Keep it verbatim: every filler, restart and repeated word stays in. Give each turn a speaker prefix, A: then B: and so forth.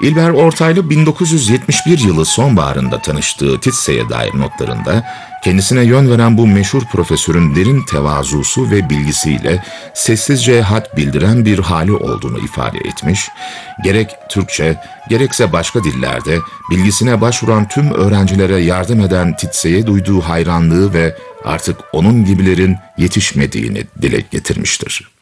A: İlber Ortaylı bin dokuz yüz yetmiş bir yılı sonbaharında tanıştığı Titse'ye dair notlarında kendisine yön veren bu meşhur profesörün derin tevazusu ve bilgisiyle sessizce had bildiren bir hali olduğunu ifade etmiş, gerek Türkçe gerekse başka dillerde bilgisine başvuran tüm öğrencilere yardım eden Titse'ye duyduğu hayranlığı ve artık onun gibilerin yetişmediğini dile getirmiştir.